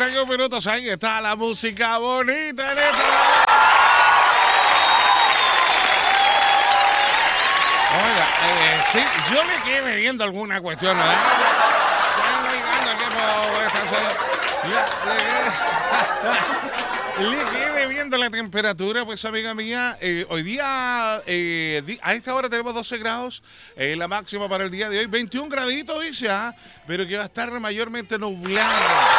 31 minutos, ahí está la música bonita en esta. Oiga, sí, yo me quedé viendo alguna cuestión, ¿no? Le quedé viendo la temperatura, pues amiga mía, hoy día, a esta hora tenemos 12 grados, la máxima para el día de hoy, 21 graditos dice, pero que va a estar mayormente nublado.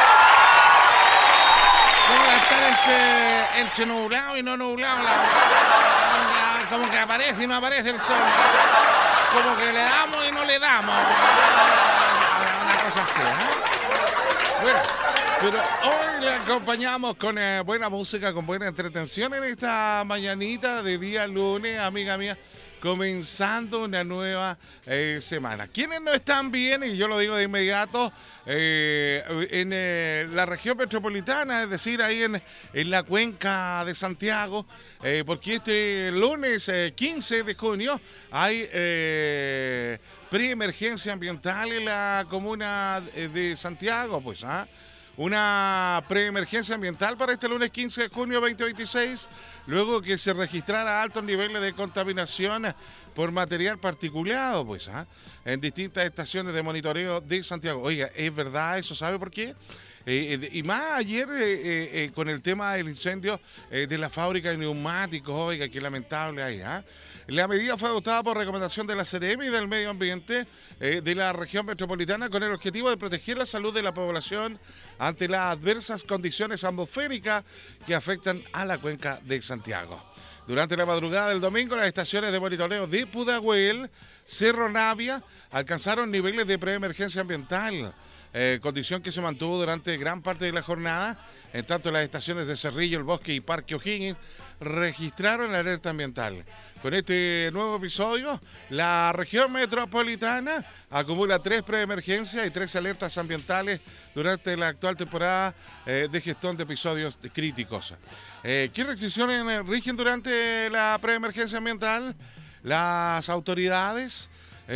¿Cómo va a estar entre nublado y no nublado? Como que aparece y no aparece el sol. Como que le damos y no le damos. Una cosa así, Bueno, pero hoy le acompañamos con buena música, con buena entretención en esta mañanita de día lunes, amiga mía, comenzando una nueva semana. ¿Quiénes no están bien? Y yo lo digo de inmediato, en la región metropolitana, es decir, ahí en la cuenca de Santiago, porque este lunes 15 de junio hay preemergencia ambiental en la comuna de Santiago, pues, una preemergencia ambiental para este lunes 15 de junio 2026, luego que se registrara altos niveles de contaminación por material particulado, pues, en distintas estaciones de monitoreo de Santiago. Oiga, ¿es verdad eso? ¿Sabe por qué? Y más ayer con el tema del incendio de la fábrica de neumáticos, oiga, qué lamentable ahí, La medida fue adoptada por recomendación de la CEREMI y del Medio Ambiente de la región metropolitana con el objetivo de proteger la salud de la población ante las adversas condiciones atmosféricas que afectan a la cuenca de Santiago. Durante la madrugada del domingo, las estaciones de monitoreo de Pudahuel, Cerro Navia, alcanzaron niveles de preemergencia ambiental, condición que se mantuvo durante gran parte de la jornada. En tanto, las estaciones de Cerrillo, El Bosque y Parque O'Higgins registraron alerta ambiental. Con este nuevo episodio, la región metropolitana acumula 3 preemergencias y 3 alertas ambientales durante la actual temporada de gestión de episodios críticos. ¿Qué restricciones rigen durante la preemergencia ambiental? Las autoridades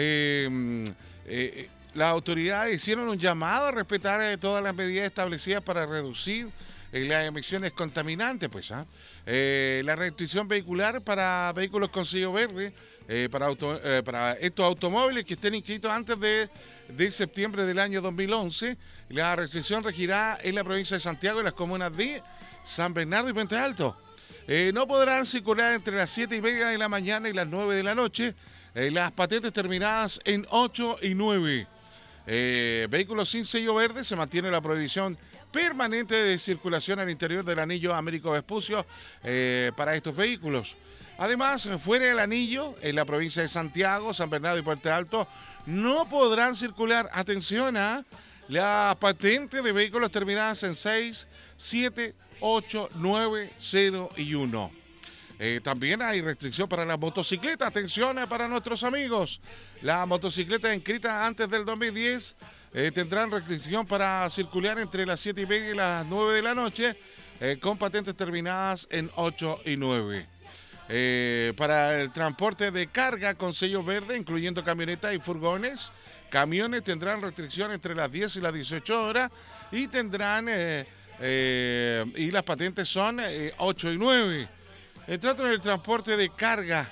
hicieron un llamado a respetar todas las medidas establecidas para reducir las emisiones contaminantes, pues, la restricción vehicular para vehículos con sello verde, para estos automóviles que estén inscritos antes de septiembre del año 2011. La restricción regirá en la provincia de Santiago y las comunas de San Bernardo y Puente Alto. No podrán circular entre las 7:30 de la mañana y las 9 de la noche las patentes terminadas en 8 y 9. Vehículos sin sello verde, se mantiene la prohibición permanente de circulación al interior del anillo Américo Vespucio para estos vehículos. Además, fuera del anillo, en la provincia de Santiago, San Bernardo y Puente Alto, no podrán circular, atención, las patentes de vehículos terminadas en 6, 7, 8, 9, 0 y 1. También hay restricción para las motocicletas. Atención para nuestros amigos. Las motocicletas inscritas antes del 2010 tendrán restricción para circular entre las 7:30 y las 9 de la noche con patentes terminadas en 8 y 9. Para el transporte de carga con sello verde, incluyendo camionetas y furgones, camiones tendrán restricción entre las 10 y las 18 horas y tendrán y las patentes son 8 y 9. En tanto, en el transporte de carga,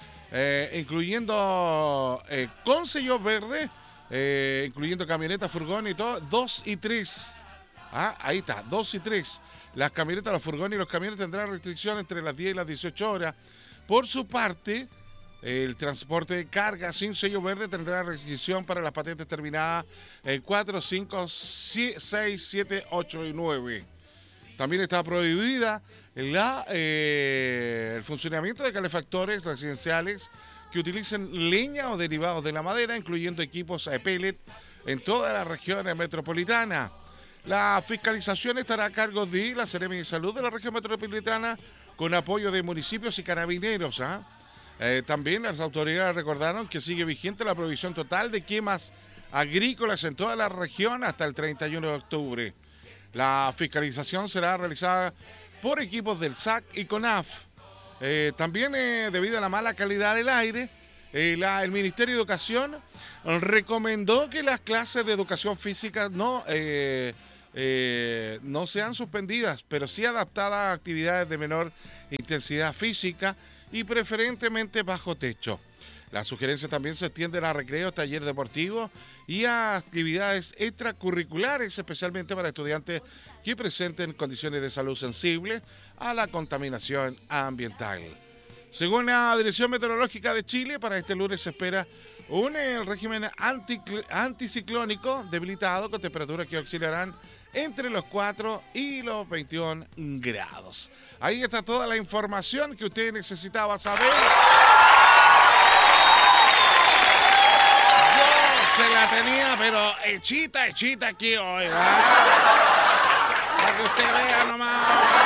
incluyendo con sello verde, incluyendo camionetas, furgones y todo, 2 y 3. Ahí está, 2 y 3. Las camionetas, los furgones y los camiones tendrán restricción entre las 10 y las 18 horas. Por su parte, el transporte de carga sin sello verde tendrá restricción para las patentes terminadas en 4, 5, 6, 7, 8 y 9. También está prohibida el funcionamiento de calefactores residenciales que utilicen leña o derivados de la madera, incluyendo equipos pellet en toda la región metropolitana. La fiscalización estará a cargo de la Seremi de Salud de la región metropolitana con apoyo de municipios y carabineros. También las autoridades recordaron que sigue vigente la prohibición total de quemas agrícolas en toda la región hasta el 31 de octubre. La fiscalización será realizada por equipos del SAC y CONAF. También debido a la mala calidad del aire, el Ministerio de Educación recomendó que las clases de educación física no no sean suspendidas, pero sí adaptadas a actividades de menor intensidad física y preferentemente bajo techo. Las sugerencias también se extienden a recreos, talleres deportivos y a actividades extracurriculares, especialmente para estudiantes que presenten condiciones de salud sensibles a la contaminación ambiental. Según la Dirección Meteorológica de Chile, para este lunes se espera un régimen anticiclónico debilitado con temperaturas que oscilarán entre los 4 y los 21 grados. Ahí está toda la información que usted necesitaba saber. Se la tenía, pero hechita aquí hoy, ¿verdad? Para que usted vea nomás.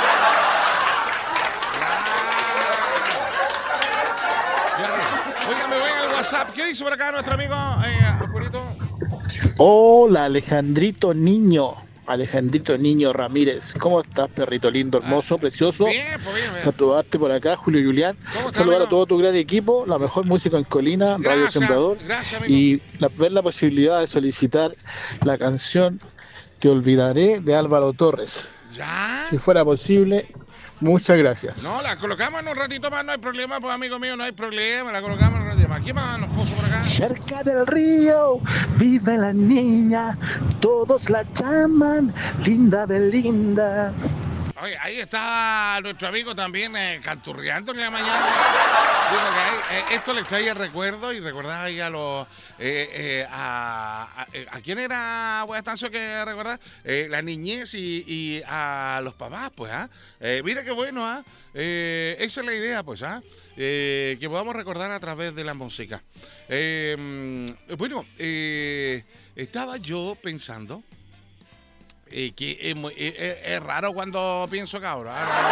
Oiga, me voy al WhatsApp. ¿Qué dice por acá nuestro amigo Julito? Hola, Alejandrito Niño Ramírez. ¿Cómo estás, perrito lindo, hermoso, precioso? Bien, pues bien. Saludarte por acá, Julio Julián. ¿Cómo estás, Saludar a amigo? todo tu gran equipo, la mejor música en Colina, Radio Sembrador. Gracias, amigo. Y ver la posibilidad de solicitar la canción Te Olvidaré de Álvaro Torres. ¿Ya? Si fuera posible, muchas gracias. No, la colocamos en un ratito más, no hay problema, pues amigo mío, no hay problema, la colocamos en un ratito más. ¿Quién más nos puso por acá? Cerca del río vive la niña, todos la llaman Linda Belinda. Oye, ahí está nuestro amigo también canturreando en la mañana. Digo que esto le traía recuerdos y recordaba ahí a los... ¿a quién era, buena estancia que recordar? La niñez y a los papás, pues, ¿ah? Mira qué bueno, ¿ah? Esa es la idea, pues, ¿ah? Que podamos recordar a través de la música. Bueno, estaba yo pensando... que es raro cuando pienso, cabrón.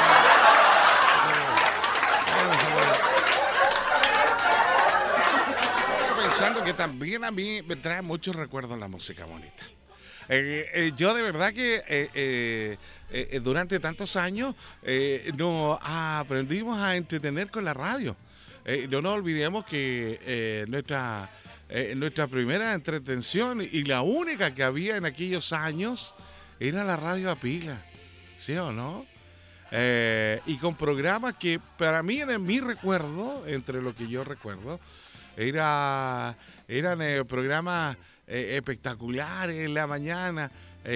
Pensando que también a mí me trae muchos recuerdos la música bonita. Yo de verdad que durante tantos años nos aprendimos a entretener con la radio. No nos olvidemos que nuestra primera entretención y la única que había en aquellos años era la radio a pila, ¿sí o no? Y con programas que para mí, en mi recuerdo, entre lo que yo recuerdo, eran programas espectaculares en la mañana.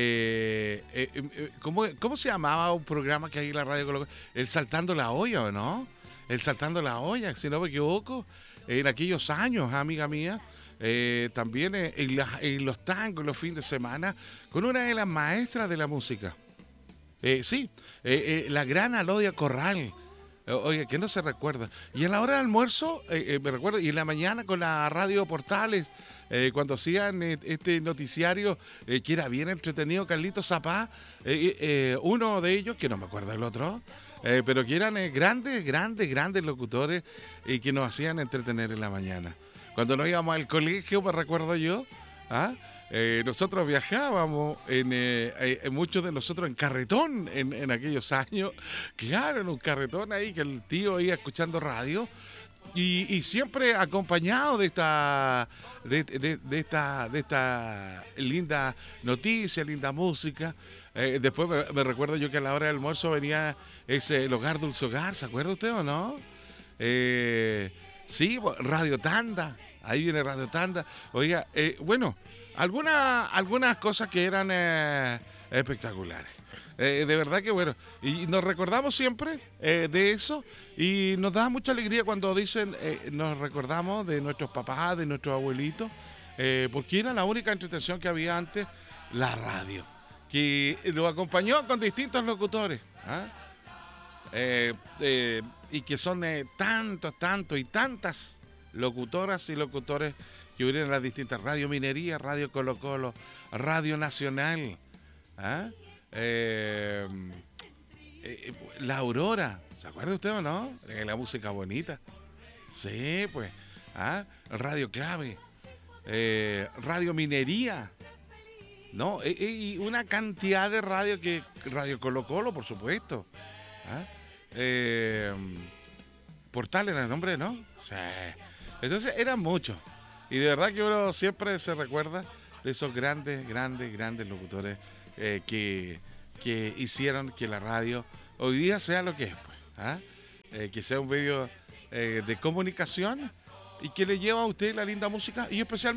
¿Cómo se llamaba un programa que hay en la radio colocó? El Saltando la Olla, ¿o no? El Saltando la Olla, si no me equivoco, en aquellos años, amiga mía. También en los tangos, los fines de semana, con una de las maestras de la música. Sí, la gran Alodia Corral. Oye, que no se recuerda. Y a la hora del almuerzo, me recuerdo, y en la mañana con la radio Portales, cuando hacían este noticiario, que era bien entretenido, Carlitos Zapá, uno de ellos, que no me acuerdo el otro, pero que eran grandes locutores y que nos hacían entretener en la mañana. Cuando nos íbamos al colegio, me recuerdo yo, nosotros viajábamos, muchos de nosotros en carretón en aquellos años, claro, en un carretón ahí que el tío iba escuchando radio y siempre acompañado de esta linda noticia, linda música. Después me recuerdo yo que a la hora del almuerzo venía el Hogar Dulce Hogar, ¿se acuerda usted o no? Sí, Radio Tanda. Ahí viene Radio Tanda. Oiga, bueno, algunas cosas que eran espectaculares. De verdad que bueno. Y nos recordamos siempre de eso. Y nos da mucha alegría cuando dicen, nos recordamos de nuestros papás, de nuestros abuelitos. Porque era la única entretención que había antes, la radio. Que lo acompañó con distintos locutores. Y que son tantos y tantas locutoras y locutores que hubieran en las distintas Radio Minería, Radio Colo Colo, Radio Nacional, La Aurora, ¿se acuerda usted o no? La música bonita. Sí, pues, Radio Clave, Radio Minería, ¿no? Y una cantidad de radio Radio Colo Colo, por supuesto. Portal era el nombre, ¿no? Sí. Entonces eran muchos. Y de verdad que uno siempre se recuerda de esos grandes, grandes, grandes locutores que hicieron que la radio hoy día sea lo que es, pues, ¿ah? Que sea un medio de comunicación y que le lleva a usted la linda música y especialmente